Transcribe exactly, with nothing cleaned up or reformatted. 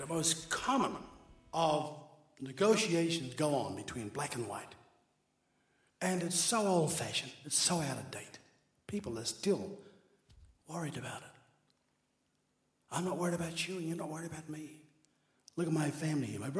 the most common of negotiations go on between black and white. And it's so old-fashioned. It's so out of date. People are still worried about it. I'm not worried about you, and you're not worried about me. Look at my family here. My